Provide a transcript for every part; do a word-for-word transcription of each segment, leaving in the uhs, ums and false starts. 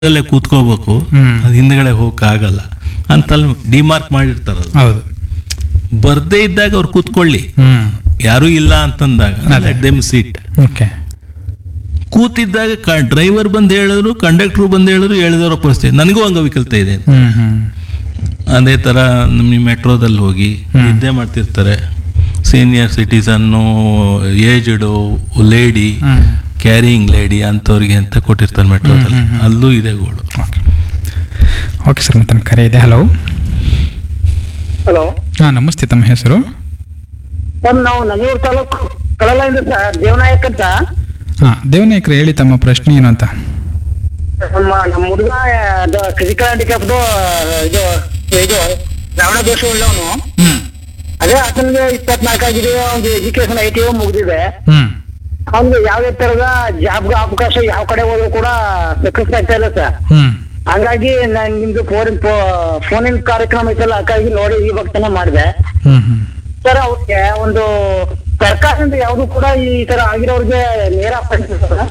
ಅಲ್ಲೇ ಕೂತ್ಕೋಬೇಕು, ಹ್ಮ್. ಅದು ಹಿಂದ್ಗಡೆ ಹೋಗಕ್ಕಾಗಲ್ಲ ಅಂತಲ್ಲಿ ಡಿಮಾರ್ಕ್ ಮಾಡಿರ್ತಾರಲ್ಲ. ಹೌದು. ಬರ್ದೇ ಇದ್ದಾಗ ಅವ್ರು ಕೂತ್ಕೊಳ್ಳಿ, ಹ್ಮ್. ಯಾರು ಇಲ್ಲ ಅಂತಂದಾಗ ಅದೇ. Let them seat. Okay. ಕೂತಿದ್ದಾಗ driver ಬಂದು ಹೇಳಿದ್ರು, ಕಂಡಕ್ಟರ್ ಬಂದು ಹೇಳಿದ್ರು, ಹೇಳಿದವರ ಪರಿಸ್ಥಿತಿ. ನನಗೂ ಅಂಗವಿಕಲತೆ ಇದೆ. ಹ್ಮ್ ಹ್ಮ್ ಅದೇ ಥರ ನಿಮ್ಮ ಮೆಟ್ರೋದಲ್ಲಿ ಹೋಗಿ ಹ್ಮ್. ನಿದ್ದೆ ಮಾಡ್ತಿರ್ತಾರೆ. ಸೀನಿಯರ್ ಸಿಟಿಸನ್ನು, ಏಜ್ಡು, ಲೇಡಿ, ಹ್ಮ್. ಕ್ಯಾರಿಯಿಂಗ್ ಲೇಡಿ ಅಂಥವ್ರಿಗೆ ಅಂತ ಕೊಟ್ಟಿರ್ತಾರೆ ಮೆಟ್ರೋದಲ್ಲಿ. ಹ್ಮ್, ಹ್ಮ್, ಹ್ಮ್. ಅಲ್ಲೂ ಇದೆ ಗೋಳು. ಓಕೆ ಓಕೆ ಸರ್, ಮತ್ತೆ ಕರೆ ಇದೆ. ಹಲೋ. ಹಲೋ ಹಾಂ, ನಮಸ್ತೆ. ತಮ್ಮ ಹೆಸರು? ಸರ್, ನಾವು ನಮ್ಮೂರು ತಾಲೂಕು ಕಳಲಿಂದ ಸರ್ ದೇವನಾಯಕ್ ಅಂತ. ಹಾಂ, ದೇವನಾಯಕರು ಹೇಳಿ ತಮ್ಮ ಪ್ರಶ್ನೆ ಏನು ಅಂತ. ನಮ್ಮ ನಮ್ಮ ಹುಡುಗ ಫಿಸಿಕಲ್ ಹ್ಯಾಂಡಿಕ್ಯಾಪ್ದು ಇದು ಇದು ಶ್ರವಣ ದೋಷ ಉಳ್ಳವನು. ಹ್ಮ್ ಅದೇ ಆತನಿಗೆ ಇಪ್ಪತ್ನಾಲ್ಕು ಆಗಿದೆ. ಅವ್ನಿಗೆ ಎಜುಕೇಶನ್ ಐ ಟಿ ಮುಗಿದಿದೆ. ಹ್ಮ್ ಅವ್ನಿಗೆ ಯಾವುದೇ ತರದ ಜಾಬ್ಗೆ ಅವಕಾಶ ಯಾವ ಕಡೆ ಹೋದ್ರು ಕೂಡ ಸಕ್ಸಸ್ ಆಗ್ತಾ ಇಲ್ಲ ಸರ್. ಹ್ಮ್ ಹಂಗಾಗಿ ನಾನು ನಿಮ್ದು ಫೋನ್ ಫೋನಿನ ಕಾರ್ಯಕ್ರಮ ಐತಲ್ಲ, ಹಾಗಾಗಿ ನೋಡಿ ಈ ಭಕ್ತನ ಮಾಡಿದೆ ಹ್ಮ್ ಹ್ಮ್ ಸರ್. ಅವ್ರಿಗೆ ಒಂದು ಸರ್ಕಾರದಿಂದ ಯಾವುದು ಕೂಡ ಈ ತರ ಆಗಿರೋರಿಗೆ ನೇರ ಸರ್.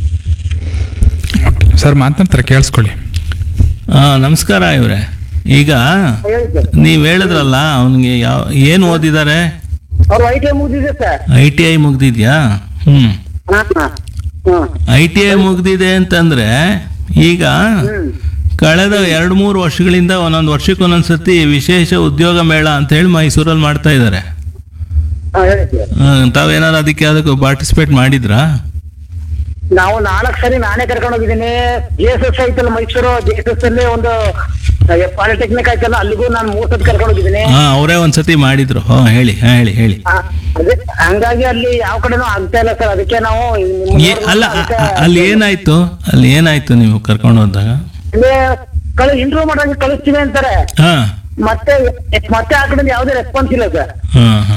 ಸರ್ ಮಾತನಾಡ್ತಾರೆ, ಕೇಳಿಸ್ಕೊಳ್ಳಿ. ಹಾಂ, ನಮಸ್ಕಾರ ಇವರೇ. ಈಗ ಹೇಳಿ ಸರ್. ನೀವು ಹೇಳಿದ್ರಲ್ಲ ಅವನಿಗೆ ಯಾವ ಏನು ಓದಿದ್ದಾರೆ? ಅವ್ರು ಐ ಟಿ ಐ ಮುಗಿದಿದೆ ಸರ್. I T I ಮುಗ್ದಿದ್ಯಾ? ಹ್ಮ್ ಹಾ ಹಾ ಹ್ಮ್ ಐ ಟಿ ಐ ಮುಗ್ದಿದೆ ಅಂತಂದ್ರೆ ಈಗ ಹ್ಮ್ ಕಳೆದ ಎರಡು ಮೂರು ವರ್ಷಗಳಿಂದ ಒಂದೊಂದು ವರ್ಷಕ್ಕೆ ಒಂದೊಂದ್ಸತಿ ವಿಶೇಷ ಉದ್ಯೋಗ ಮೇಳ ಅಂತ ಹೇಳಿ ಮೈಸೂರಲ್ಲಿ ಮಾಡ್ತಾ ಇದ್ದಾರೆ. ಹಾ, ಹೇಳಿ ಸರ್. ತಾವೇನಾದ್ರು ಅದಕ್ಕೆ ಅದಕ್ಕೆ ಪಾರ್ಟಿಸಿಪೇಟ್ ಮಾಡಿದ್ರಾ? ನಾವು ನಾಲ್ಕು ಸರಿ ನಾನೇ ಕರ್ಕೊಂಡು ಹೋಗಿದ್ದೀನಿ. ಜೆ ಎಸ್ ಎಸ್ ಐತಲ್ಲ ಮೈಸೂರು, ಜೆ ಎಸ್ ಎಸ್ ಅಲ್ಲಿ ಒಂದು ಪಾಲಿಟೆಕ್ನಿಕ್ ಆಯ್ತಲ್ಲ, ಅಲ್ಲಿಗೂ ನಾನು ಮೂರ್ ಸತಿ ಕರ್ಕೊಂಡು ಹೋಗಿದ್ದೀನಿ. ಹಾ, ಅವರೇ ಒಂದ್ಸತಿ ಮಾಡಿದ್ರು. ಹಾ, ಹೇಳಿ. ಹಾ, ಹೇಳಿ ಹೇಳಿ ಆ, ಅದೇ ಹಂಗಾಗಿ ಅಲ್ಲಿ ಯಾವ ಕಡೆನೂ ಆಗ್ತಾ ಇಲ್ಲ ಸರ್. ಅದಕ್ಕೆ ನಾವು ನಿಮ್ಮ ಏ- ಅಲ್ಲ ಅ- ಅ- ಅಲ್ಲಿ ಏನಾಯ್ತು? ಅಲ್ಲಿ ಏನಾಯ್ತು ನೀವು ಕರ್ಕೊಂಡು ಹೋದಾಗ? ಅಲ್ಲೇ ಕಳಿ ಇಂಟರ್ವ್ಯೂ ಮಾಡೋಕೆ ಕಳಿಸ್ತೀವಿ ಅಂತಾರೆ. ಹಾ ಮತ್ತೆ ಮತ್ತೆ ಆ ಕಡೆಯಿಂದ ಯಾವುದೇ ರೆಸ್ಪಾನ್ಸ್ ಇಲ್ಲ ಸರ್. ಹಾ ಹಾ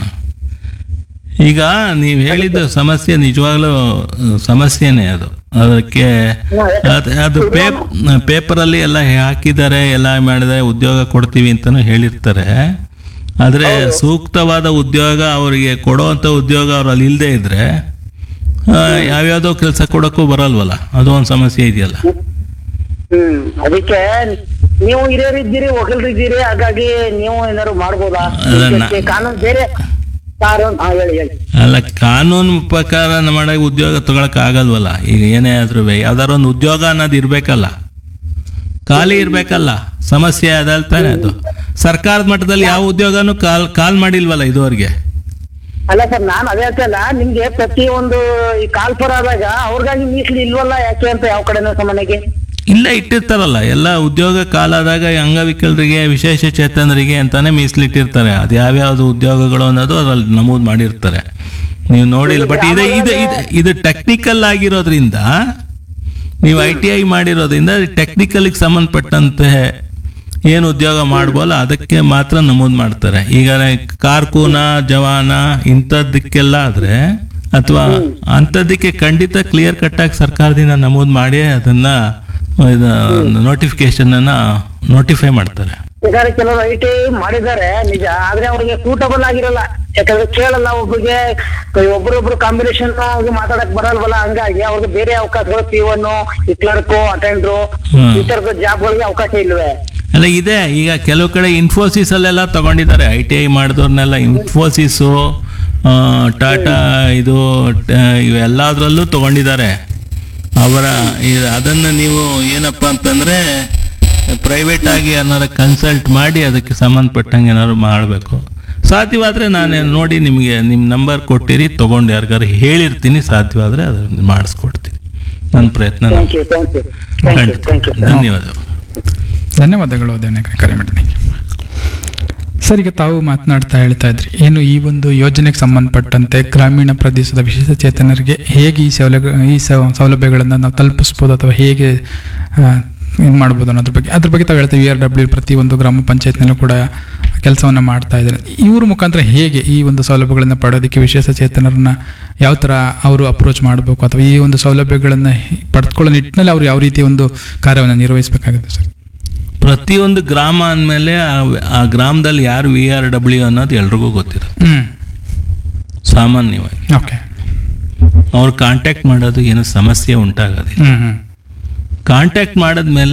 ಈಗ ನೀವು ಹೇಳಿದ ಸಮಸ್ಯೆ ನಿಜವಾಗ್ಲೂ ಅಹ್, ಸಮಸ್ಯೆನೇ ಅದು. ಅದಕ್ಕೆ ಅದ್- ಅದು ಪೇಪ್ ಪೇಪರಲ್ಲಿ ಎಲ್ಲ ಹಾಕಿದ್ದಾರೆ, ಎಲ್ಲ ಮಾಡಿದರೆ ಉದ್ಯೋಗ ಕೊಡ್ತೀವಿ ಅಂತಲೂ ಹೇಳಿರ್ತಾರೆ. ಆದರೆ ಸೂಕ್ತವಾದ ಉದ್ಯೋಗ ಅವರಿಗೆ ಕೊಡೋವಂಥ ಉದ್ಯೋಗ ಅವ್ರು ಅಲ್ಲಿ ಇಲ್ಲದೆ ಇದ್ರೆ ಆ, ಯಾವ್ಯಾವುದೋ ಕೆಲಸ ಕೊಡೋಕ್ಕೂ ಬರಲ್ವಲ್ಲ, ಅದು ಒಂದು ಸಮಸ್ಯೆ ಇದೆಯಲ್ಲ. ಹ್ಮ್ ಅದಕ್ಕೆ ನೀವು ಹಿರಿಯರಿದ್ದೀರಿ, ವಕೀಲರಿದ್ದೀರಿ, ಹಾಗಾಗಿ ನೀವು ಏನಾದ್ರು ಮಾಡ್ಬೋದಾ? ಅದನ್ನ- ಇದಕ್ಕೆ ಕಾನೂನು ಬೇರೆ ಕಾನೂನು. ಹಾ, ಹೇಳಿ ಹೇಳಿ. ಅಲ್ಲ, ಕಾನೂನು ಪ್ರಕಾರ ಮಾಡೋ ಉದ್ಯೋಗ ತಗೊಳಕ್ ಆಗಲ್ವಲ್ಲ. ಈಗ ಏನೇ ಆದ್ರೂ ಯಾವ್ದಾರ ಒಂದು ಉದ್ಯೋಗ ಅನ್ನೋದು ಇರ್ಬೇಕಲ್ಲ, ಖಾಲಿ ಇರ್ಬೇಕಲ್ಲ. ಸಮಸ್ಯೆ ಅದಲ್ತಾನೆ ಅದು. ಸರ್ಕಾರದ ಮಟ್ಟದಲ್ಲಿ ಯಾವ ಉದ್ಯೋಗನೂ ಕಾಲ್ ಕಾಲ್ ಮಾಡಿಲ್ವಲ್ಲ ಇದುವರೆಗೆ. ಅಲ್ಲ ಸರ್, ನಾನು ಅದೇ ಹೇಳ್ತಲ್ಲ, ನಿಮ್ಗೆ ಪ್ರತಿ ಒಂದು ಈ ಕಾಲ್ಪುರ ಆದಾಗ ಅವ್ರಿಗಾಗಿ ಮೀಸಲು ಇಲ್ವಲ್ಲ ಯಾಕೆ ಅಂತ ಯಾವ ಕಡೆನೂ ಸಾಮಾನ್ಯಗೆ ಇಲ್ಲ, ಇಟ್ಟಿರ್ತಾರಲ್ಲ ಎಲ್ಲ ಉದ್ಯೋಗ ಕಾಲಾದಾಗ ಅಂಗವಿಕಲರಿಗೆ, ವಿಶೇಷ ಚೇತನರಿಗೆ ಅಂತಾನೆ ಮೀಸಲಿಟ್ಟಿರ್ತಾರೆ. ಅದು ಯಾವ್ಯಾವ್ದು ಉದ್ಯೋಗಗಳು ಅನ್ನೋದು ಅದ್ರಲ್ಲಿ ನಮೂದು ಮಾಡಿರ್ತಾರೆ. ನೀವು ನೋಡಿಲ್ಲ. ಬಟ್ ಇದು ಇದು ಇದು ಇದು ಟೆಕ್ನಿಕಲ್ ಆಗಿರೋದ್ರಿಂದ, ನೀವು ಐ ಟಿ ಐ ಮಾಡಿರೋದ್ರಿಂದ ಟೆಕ್ನಿಕಲ್ಗೆ ಸಂಬಂಧಪಟ್ಟಂತೆ ಏನು ಉದ್ಯೋಗ ಮಾಡ್ಬೋಲ್ಲ ಅದಕ್ಕೆ ಮಾತ್ರ ನಮೂದು ಮಾಡ್ತಾರೆ. ಈಗ ಕಾರ್ಕೂನ, ಜವಾನ ಇಂಥದ್ದಕ್ಕೆಲ್ಲ ಆದ್ರೆ, ಅಥವಾ ಅಂಥದ್ದಕ್ಕೆ ಖಂಡಿತ ಕ್ಲಿಯರ್ ಕಟ್ಟಾಗಿ ಸರ್ಕಾರದಿಂದ ನಮೂದು ಮಾಡಿ ಅದನ್ನ ನೋಟಿಫಿಕೇಶನ್ ಅನ್ನ ನೋಟಿಫೈ ಮಾಡ್ತಾರೆ. ಯಾಕಂದ್ರೆ ಕೆಲವರು ಐ ಟಿ ಐ ಮಾಡಿದ್ದಾರೆ ನಿಜ, ಆದ್ರೆ ಅವ್ರಿಗೆ ಸೂಟಬಲ್ ಆಗಿರಲ್ಲ. ಯಾಕಂದ್ರೆ ಕೇಳಲ್ಲ, ಒಬ್ಬರಿಗೆ ಒಬ್ರೊಬ್ರು ಕಾಂಬಿನೇಷನ್ ಮಾತಾಡಕ್ ಬರಲ್ವಲ್ಲ. ಹಂಗಾಗಿ ಅವ್ರಿಗೆ ಬೇರೆ ಅವಕಾಶಗಳು, ಪಿ ಒನ್, ಕ್ಲರ್ಕು, ಅಟೆಂಡ್ರು, ಹ್ಮ್. ಈ ತರದ ಜಾಬ್ಗಳಿಗೆ ಅವಕಾಶ ಇಲ್ವೇ? ಅಲ್ಲ ಇದೆ. ಈಗ ಕೆಲವು ಕಡೆ ಇನ್ಫೋಸಿಸ್ ಅಲ್ಲೆಲ್ಲ ತಗೊಂಡಿದ್ದಾರೆ I T I ಮಾಡಿದವ್ರನ್ನೆಲ್ಲ. Infosys, Tata, ಇದು ಟ- ಇವೆಲ್ಲದರಲ್ಲೂ ತಗೊಂಡಿದ್ದಾರೆ ಅವರ. ಇ- ಅದನ್ನು ನೀವು ಏನಪ್ಪ ಅಂತಂದ್ರೆ ಪ್ರೈವೇಟ್ ಆಗಿ ಏನಾರು ಕನ್ಸಲ್ಟ್ ಮಾಡಿ ಅದಕ್ಕೆ ಸಂಬಂಧಪಟ್ಟಂಗೆ ಏನಾದ್ರು ಮಾಡಬೇಕು. ಸಾಧ್ಯವಾದರೆ ನಾನು ನೋಡಿ ನಿಮಗೆ ನಿಮ್ಮ ನಂಬರ್ ಕೊಟ್ಟಿರಿ, ತಗೊಂಡು ಯಾರಿಗಾರು ಹೇಳಿರ್ತೀನಿ. ಸಾಧ್ಯವಾದರೆ ಅದನ್ನು ಮಾಡಿಸ್ಕೊಡ್ತೀನಿ. ನನ್ನ ಪ್ರಯತ್ನ ನಾನು- thank you thank you thank you thank you ಧನ್ಯವಾದಗಳು. ಧನ್ಯವಾದಗಳು ದೇವನಾಯಕರೇ, ಕರೆ ಮಾಡಿದ್ದೀನಿ. ಸರ್, ಈಗ ತಾವು ಮಾತನಾಡ್ತಾ ಹೇಳ್ತಾ ಇದ್ರಿ, ಏನು ಈ ಒಂದು ಯೋಜನೆಗೆ ಸಂಬಂಧಪಟ್ಟಂತೆ ಗ್ರಾಮೀಣ ಪ್ರದೇಶದ ವಿಶೇಷ ಚೇತನರಿಗೆ ಹೇಗೆ ಈ ಸೌಲಭ್ಯ ಈ ಸೌ- ಸೌಲಭ್ಯಗಳನ್ನು ನಾವು ತಲುಪಿಸ್ಬೋದು ಅಥವಾ ಹೇಗೆ ಇದು ಮಾಡ್ಬೋದು ಅನ್ನೋದ್ರ ಬಗ್ಗೆ ಅದ್ರ ಬಗ್ಗೆ ತಾವು ಹೇಳ್ತೀವಿ. ವಿ ಆರ್ ಡಬ್ಲ್ಯೂ ಪ್ರತಿ ಒಂದು ಗ್ರಾಮ ಪಂಚಾಯತ್ನಲ್ಲೂ ಕೂಡ ಕೆಲಸವನ್ನು ಮಾಡ್ತಾ ಇದ್ದಾರೆ. ಇವ್ರ ಮುಖಾಂತರ ಹೇಗೆ ಈ ಒಂದು ಸೌಲಭ್ಯಗಳನ್ನು ಪಡೆಯೋದಕ್ಕೆ ವಿಶೇಷ ಚೇತನರನ್ನ ಯಾವ ಥರ ಅವರು ಅಪ್ರೋಚ್ ಮಾಡಬೇಕು, ಅಥವಾ ಈ ಒಂದು ಸೌಲಭ್ಯಗಳನ್ನು ಪಡೆದುಕೊಳ್ಳೋ ನಿಟ್ಟಿನಲ್ಲಿ ಅವರು ಯಾವ ರೀತಿ ಒಂದು ಕಾರ್ಯವನ್ನು ನಿರ್ವಹಿಸಬೇಕಾಗುತ್ತೆ ಸರ್? ಪ್ರತಿಯೊಂದು ಗ್ರಾಮ ಅಂದಮೇಲೆ ಆ ಗ್ರಾಮದಲ್ಲಿ ಯಾರು ವಿ ಆರ್ ಡಬ್ಲ್ಯೂ ಅನ್ನೋದು ಎಲ್ರಿಗೂ ಗೊತ್ತಿರುತ್ತೆ ಹ್ಞೂ ಸಾಮಾನ್ಯವಾಗಿ. ಓಕೆ. ಅವ್ರು ಕಾಂಟ್ಯಾಕ್ಟ್ ಮಾಡೋದು ಏನೋ ಸಮಸ್ಯೆ ಉಂಟಾಗೋದಿಲ್ಲ. ಹ್ಞೂ ಹ್ಞೂ ಕಾಂಟ್ಯಾಕ್ಟ್ ಮಾಡಿದ್ಮೇಲೆ